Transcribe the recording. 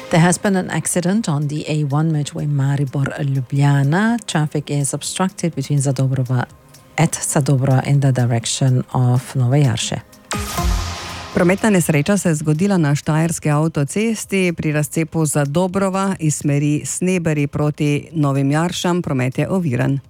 There has been an accident on the A1 motorway Maribor-Ljubljana. Traffic is obstructed between Zadobrova in the direction of Nove Jarše. Prometna nesreča se je zgodila na štajerski avtocesti pri razcepu Zadobrova iz smeri Sneberi proti Novim Jaršam. Promet je oviran.